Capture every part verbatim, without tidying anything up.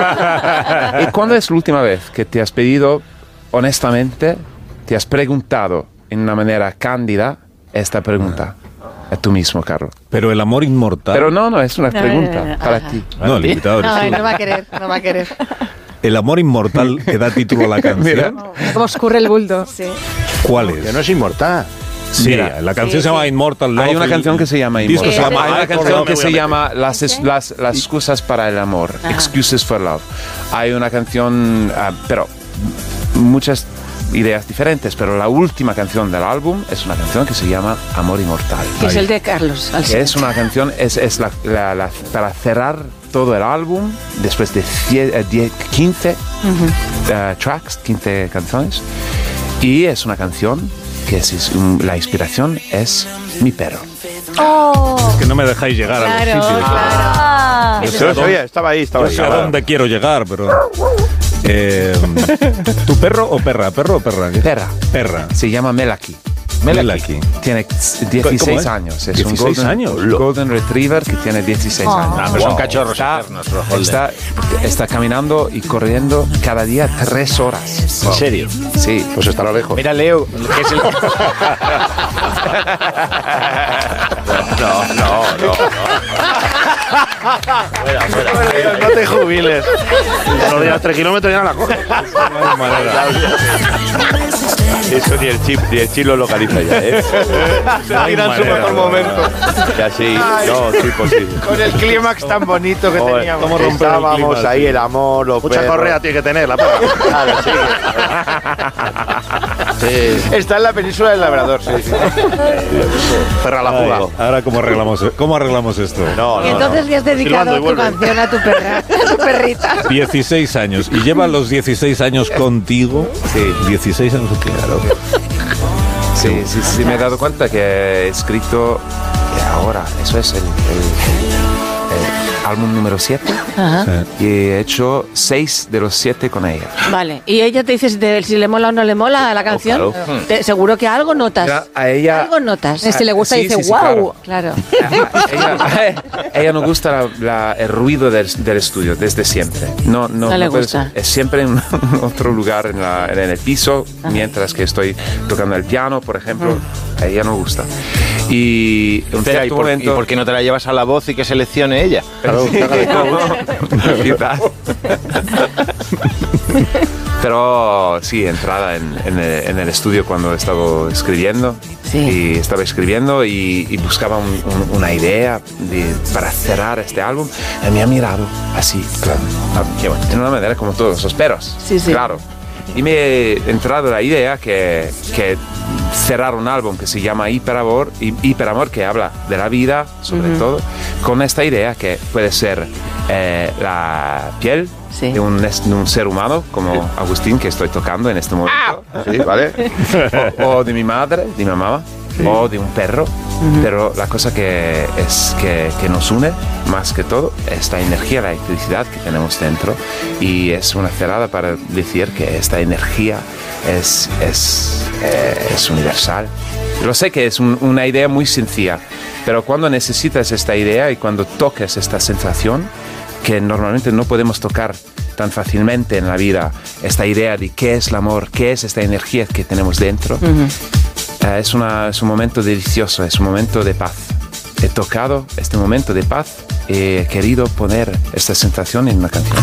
¿Y cuándo es la última vez que te has pedido, honestamente, te has preguntado en una manera cándida esta pregunta? A tú mismo, Carlos. Pero el amor inmortal. Pero no, no, es una No, pregunta no, no, no. para Ajá. ti. No, el invitado eres No, tú. no va a querer, no va a querer. El amor inmortal que da título a la canción. Mira. Como escurre el bulto. Sí. ¿Cuál Que es? no es inmortal. Sí, Mira, la canción sí, se llama sí. Immortal Love. Hay una y- canción que se llama el disco Immortal. se llama Hay una Ay, por canción Love. que se me voy a llama las, las, las excusas para el amor, Ajá. Excuses for Love. Hay una canción, ah, pero muchas ideas diferentes, pero la última canción del álbum es una canción que se llama Amor Inmortal. Que es el de Carlos. Que es una canción, es, es la, la- la- para cerrar todo el álbum, después de cie- eh, diez, quince eh, tracks, quince canciones, y es una canción que es, es un- la inspiración es mi perro. Oh, Que no me dejáis llegar a los claro, sitios. claro. Yo Yo sé lo a sabía, dónde- estaba ahí, estaba yo ahí. sé a dónde quiero llegar, pero... Eh, ¿Tu perro o perra? ¿Perro o perra? ¿Qué? Perra. Perra. Se llama Melaki. Melaki. Tiene ¿Cómo dieciséis es? años. Es dieciséis un golden, años. golden retriever que tiene dieciséis Oh. años. Ah, pero son Wow. cachorros Está, eternos, los Holden. está, está caminando y corriendo cada día tres horas. ¿En serio? Sí. Pues estará lejos. Mira, Leo, que es el... No, no, no. Fuera, fuera. No te jubiles. No digas tres kilómetros y ya la coges. Eso ni el chip, ni el chip lo localiza ya, ¿eh? Se tira en su manera, mejor no, momento. Ya sí, no, sí, posible. Con el clímax tan bonito que Joder, teníamos. ¿cómo romper el Estábamos clima, ahí, tío? el amor, los Mucha perros. correa tiene que tener la perra. Claro, sí. Sí. Está en la península del Labrador, sí, sí. Perra la fuga. Ay, ahora, ¿cómo arreglamos, ¿cómo arreglamos esto? No, no, Y entonces no. le has dedicado Silbando y tu vuelve. canción a tu perra, a tu perrita. dieciséis años. ¿Y lleva los dieciséis años contigo? Sí. dieciséis años contigo. Sí, sí, sí, me he dado cuenta que he escrito eh, ahora, eso es el, el- el álbum número siete, Ajá. y he hecho seis de los siete con ella. Vale. Y ella te dice si, te- si le mola o no le mola la canción. claro. Te- seguro que algo notas. Mira, a ella- Algo notas. Si le gusta, y dice, dice, "Guau". wow. Claro. ella, ella no gusta la- la- el ruido del, del estudio desde siempre. No, no, No le puede gusta. ser. Es siempre en otro lugar en, la- en el piso, mientras que estoy tocando el piano, por ejemplo. A ella no gusta. Y en un Espera, ¿y cierto por, momento... ¿y por qué no te la llevas a la voz y que seleccione ella? Claro, que haga de todo. Quizás. Pero sí, entrada en, en el, en el estudio cuando estaba escribiendo. Sí. Y estaba escribiendo y, y buscaba un- un- una idea de- para cerrar este álbum. Y me ha mirado así, claro, de una manera como todos los perros. Sí, sí. Claro. Y me he entrado la idea que, que cerrar un álbum que se llama Hiperamor, Hi- Hiperamor, que habla de la vida, sobre todo, con esta idea que puede ser eh, la piel Sí. de, un, es- de un ser humano, como Agustín, que estoy tocando en este momento, Sí, ¿vale? o, o de mi madre, de mi mamá, o de un perro. Pero la cosa que, es que, que nos une, más que todo, es la energía, la electricidad que tenemos dentro. Y es una cerrada para decir que esta energía es, es, eh, es universal. Lo sé que es un- una idea muy sencilla, pero cuando necesitas esta idea y cuando toques esta sensación, que normalmente no podemos tocar tan fácilmente en la vida, esta idea de qué es el amor, qué es esta energía que tenemos dentro, eh, es, una- es un momento delicioso, es un momento de paz. He tocado este momento de paz y he querido poner esta sensación en una canción.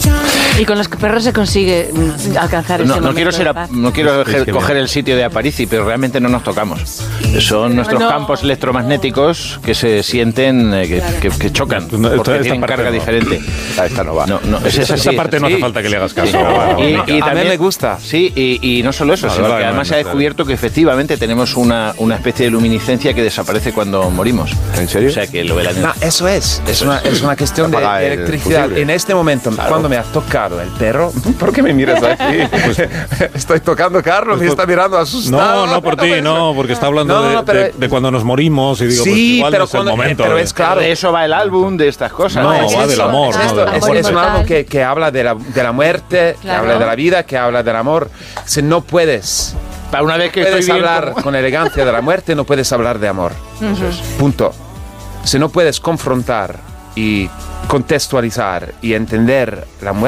Y con los perros se consigue mm, alcanzar No, ese no momento quiero de ser a- paz. no quiero Es que ge- bien. coger el sitio de Aparici, pero realmente no nos tocamos. Son nuestros No. campos electromagnéticos que se sienten, eh, que, que- que chocan, No, esta- porque esta tienen parte carga no. diferente. Ah, esta no va. No, no, es Esa, así, esa parte es no hace así. falta que le hagas caso. Sí. Bueno, Y- venga. y A mí también- me gusta. Sí, y, y no solo eso, Vale, sino vale, que vale, además se ha vale. descubierto que efectivamente tenemos una, una especie de luminiscencia que desaparece cuando morimos. ¿En serio? O sea que lo de la No, eso es, es una, es una cuestión de, Apaga de el electricidad. fusible. En este momento, cuando me ha tocado el perro, ¿por qué me miras así? Estoy tocando Carlos, me está mirando asustado. No, no por ti, no, porque está hablando No, no, de, no, pero- de- de cuando nos morimos y digo, pues Sí, igual pero, no es el cuando, momento. pero de- es claro. De eso va el álbum, de estas cosas. No, Es va eso. del amor, Es, no, esto, del es- amor es un inmortal. álbum que, que habla de la, de la muerte, que Claro. habla de la vida, que habla del amor. Si no puedes, Para una vez que puedes estoy bien hablar como- con elegancia de la muerte, no puedes hablar de amor. Punto. Si no puedes confrontar y contextualizar y entender la muerte,